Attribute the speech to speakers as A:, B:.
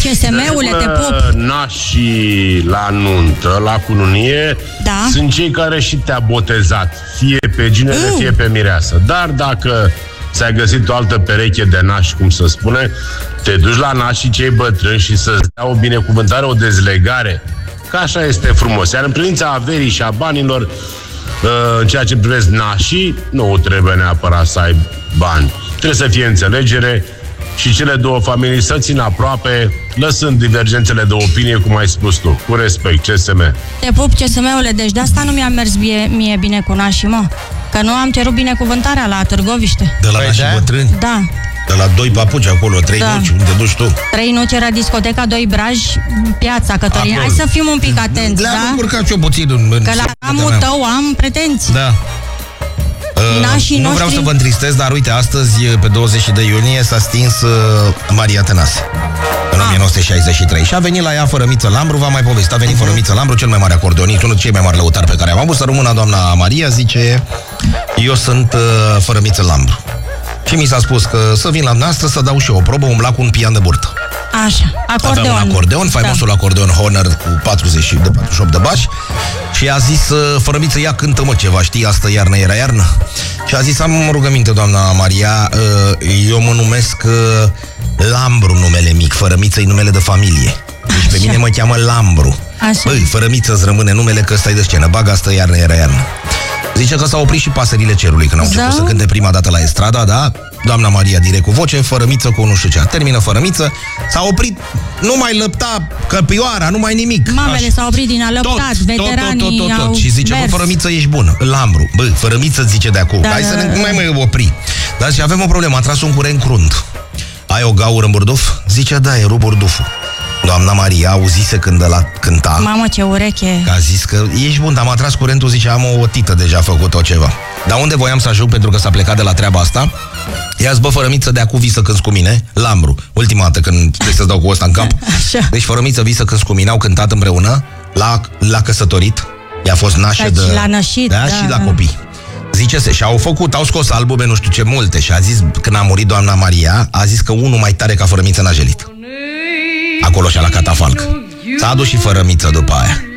A: CSM-ule, te pup.
B: Nașii la nuntă, la cununie, sunt cei care și te-a botezat, fie pe ginere, fie pe mireasă. Dar dacă ți-ai găsit o altă pereche de nași, cum să spune, te duci la nașii cei bătrâni și să-ți dea o binecuvântare, o dezlegare. Că așa este frumos. Iar în privința averii și a banilor, în ceea ce privesc nașii, nu trebuie neapărat să ai bani. Trebuie să fie înțelegere și cele două familii să țină aproape, lăsând divergențele de opinie, cum ai spus tu, cu respect, CSM.
A: Te pup, CSM-ule, deci de asta nu mi-a mers mie bine cu nașii, mă. Că nu am cerut binecuvântarea la Târgoviște.
C: De la nașii bătrâni?
A: Da.
C: De la 2 papuci acolo, 3 nuci, unde duci tu?
A: 3 nuci era discoteca, 2 Braj, Piața Cătălin. Hai să fim un pic atenți,
C: Le-am încurcat și eu puțin în
A: că la ramul tău am pretenții.
C: Da. Nu vreau să vă întristez, dar uite, astăzi, pe 20 de iunie, s-a stins Maria Tănase, în 1963. Și a venit la ea Fărămiță Lambru, v-am mai povestit. A venit Fărămiță Lambru, cel mai mare acordeonist, unul dintre cei mai mari lăutari pe care am avut. Să rămână doamna Maria, zice: eu sunt Fărămiță Lambru. Și mi s-a spus că să vin la noastră să dau și eu o probă, umbla cu un pian de burtă.
A: Așa, acordeon.
C: Avea un acordeon, faimosul acordeon Honor cu 48 de bași. Și a zis: Fărămiță, ia cântă mă ceva, știi, asta iarnă era iarnă. Și a zis: am rugăminte, doamna Maria, eu mă numesc Lambru, numele mic, Fărămiță e numele de familie. Deci pe mine mă cheamă Lambru. Băi, Fărămiță îți rămâne numele, că ăsta-i de scenă, bagă asta iarnă era iarnă. Zice că s-au oprit și pasările cerului când au început să cânte prima dată la estrada, da? Doamna Maria direct cu voce, Fărămiță cu nu știu ce. Termină Fărămiță, s-a oprit, nu mai lăpta căpioara, nu mai nimic.
A: Mamele s-au oprit din a lăptat, veteranii
C: tot. Și zice: bă, Fărămiță, ești bună. Lambru, bă, Fărămiță, zice de acum, hai să nu mai opri. Dar și avem o problemă, a tras un curent crunt. Ai o gaură în burduf? Zice: da, e burduful. Doamna Maria auzise când ăla cânta.
A: Mamă, ce ureche.
C: Că a zis că ești bun, dar m-a tras curentul, zice: am o tită deja făcut-o ceva. Dar unde voiam să ajung, pentru că s-a plecat de la treaba asta, i-a zis: bă, Fărămiță, de acum vii să cânți cu mine, Lambru. Ultima dată când vrei să-ți dau cu ăsta în cap. Deci Fărămiță, vii să cânți cu mine, au cântat împreună, l-a căsătorit, i-a fost nașă de...
A: l-a nășit,
C: și la copii. Zice-se, și au scos albume, nu știu ce multe. Și a zis, când a murit doamna Maria, a zis că unul mai tare ca Fărămiță n-a jelit. Acolo și-a la catafalc. S-a adus și Fărămiță după aia.